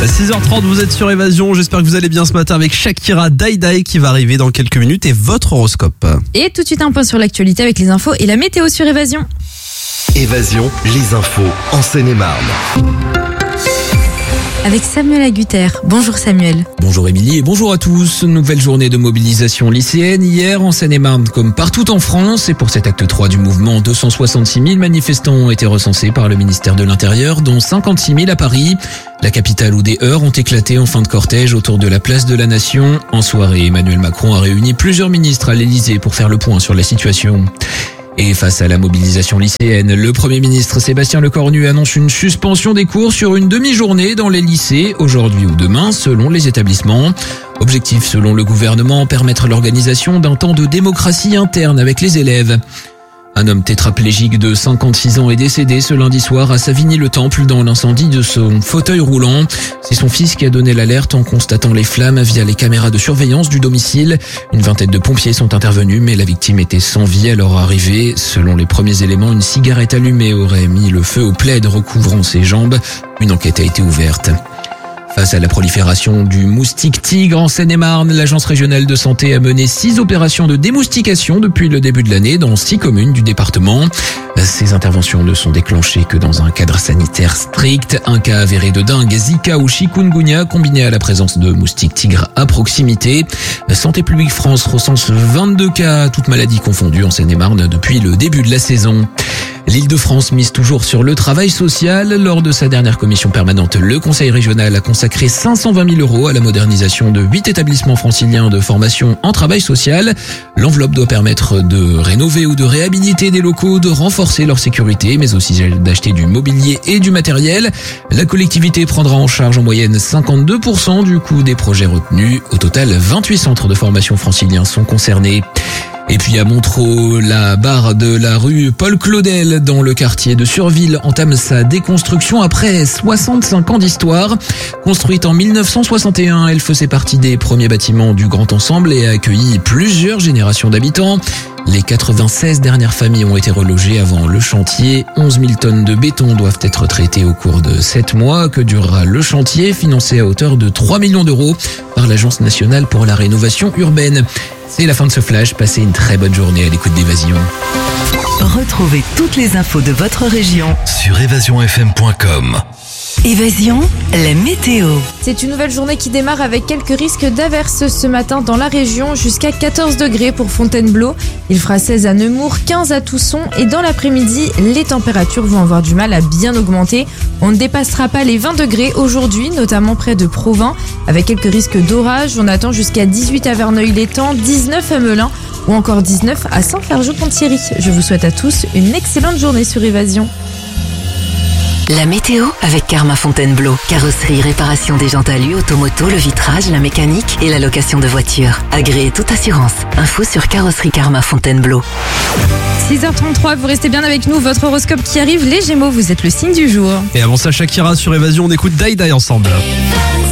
6h30, vous êtes sur Évasion. J'espère que vous allez bien ce matin avec Shakira Dai qui va arriver dans quelques minutes et votre horoscope. Et tout de suite un point sur l'actualité avec les infos et la météo sur Évasion. Évasion, les infos en Seine-et-Marne. Avec Samuel Agutter. Bonjour Samuel. Bonjour Émilie et bonjour à tous. Nouvelle journée de mobilisation lycéenne hier en Seine-et-Marne comme partout en France. Et pour cet acte 3 du mouvement, 266 000 manifestants ont été recensés par le ministère de l'Intérieur, dont 56 000 à Paris. La capitale où des heurts ont éclaté en fin de cortège autour de la place de la Nation. En soirée, Emmanuel Macron a réuni plusieurs ministres à l'Elysée pour faire le point sur la situation. Et face à la mobilisation lycéenne, le Premier ministre Sébastien Lecornu annonce une suspension des cours sur une demi-journée dans les lycées, aujourd'hui ou demain, selon les établissements. Objectif, selon le gouvernement, permettre l'organisation d'un temps de démocratie interne avec les élèves. Un homme tétraplégique de 56 ans est décédé ce lundi soir à Savigny-le-Temple dans l'incendie de son fauteuil roulant. C'est son fils qui a donné l'alerte en constatant les flammes via les caméras de surveillance du domicile. Une vingtaine de pompiers sont intervenus, mais la victime était sans vie à leur arrivée. Selon les premiers éléments, une cigarette allumée aurait mis le feu au plaid recouvrant ses jambes. Une enquête a été ouverte. Face à la prolifération du moustique tigre en Seine-et-Marne, l'Agence régionale de santé a mené 6 opérations de démoustication depuis le début de l'année dans 6 communes du département. Ces interventions ne sont déclenchées que dans un cadre sanitaire strict. Un cas avéré de dengue, Zika ou chikungunya combiné à la présence de moustiques tigres à proximité. Santé publique France recense 22 cas, toutes maladies confondues en Seine-et-Marne depuis le début de la saison. L'Île-de-France mise toujours sur le travail social. Lors de sa dernière commission permanente, le Conseil régional a consacré 520 000 € à la modernisation de 8 établissements franciliens de formation en travail social. L'enveloppe doit permettre de rénover ou de réhabiliter des locaux, de renforcer leur sécurité, mais aussi d'acheter du mobilier et du matériel. La collectivité prendra en charge en moyenne 52% du coût des projets retenus. Au total, 28 centres de formation franciliens sont concernés. Et puis à Montereau, la barre de la rue Paul Claudel dans le quartier de Surville entame sa déconstruction après 65 ans d'histoire. Construite en 1961, elle faisait partie des premiers bâtiments du Grand Ensemble et a accueilli plusieurs générations d'habitants. Les 96 dernières familles ont été relogées avant le chantier. 11 000 tonnes de béton doivent être traitées au cours de 7 mois que durera le chantier, financé à hauteur de 3 millions d'euros par l'Agence nationale pour la rénovation urbaine. C'est la fin de ce flash. Passez une très bonne journée à l'écoute d'Évasion. Retrouvez toutes les infos de votre région Sur évasionfm.com. Évasion, la météo. C'est une nouvelle journée qui démarre avec quelques risques d'averses ce matin dans la région, jusqu'à 14 degrés pour Fontainebleau. Il fera 16 à Nemours, 15 à Tousson et dans l'après-midi, les températures vont avoir du mal à bien augmenter. On ne dépassera pas les 20 degrés aujourd'hui, notamment près de Provins, avec quelques risques d'orage. On attend jusqu'à 18 à Verneuil-l'Étang, 19 à Melun ou encore 19 à Saint-Fargeau-Ponthierry. Je vous souhaite à tous une excellente journée sur Évasion. La météo avec Karma Fontainebleau. Carrosserie, réparation des jantes alu, automoto, le vitrage, la mécanique et la location de voitures. Agréez toute assurance. Info sur Carrosserie Karma Fontainebleau. 6h33, vous restez bien avec nous. Votre horoscope qui arrive, les Gémeaux, vous êtes le signe du jour. Et avant ça, Shakira sur Évasion, on écoute Dai ensemble.